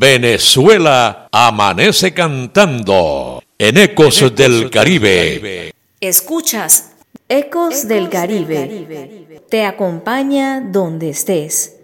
Venezuela amanece cantando en Ecos del Caribe. Escuchas Ecos del Caribe. Te acompaña donde estés.